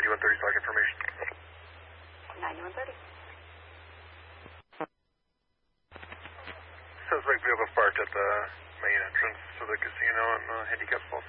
9130 select information. 9130. Suspect vehicle parked at the main entrance to the casino and handicap spot.